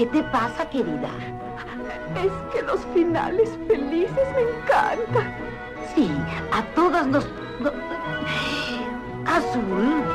¿Qué te pasa, querida? Es que los finales felices me encantan. Sí, a todas nos... Azul,